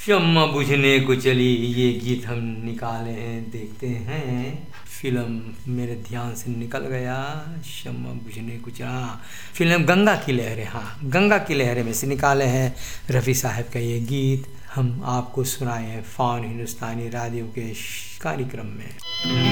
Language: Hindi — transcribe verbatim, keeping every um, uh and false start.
शम्मा बुझने को चली, ये गीत हम निकाले हैं, देखते हैं। फिल्म मेरे ध्यान से निकल गया। शम्मा बुझने को चला, फिल्म गंगा की लहरें। हाँ, गंगा की लहरें में से निकाले हैं रफ़ी साहब का ये गीत। हम आपको सुनाए हैं फ़ॉन हिंदुस्तानी रेडियो के कार्यक्रम में।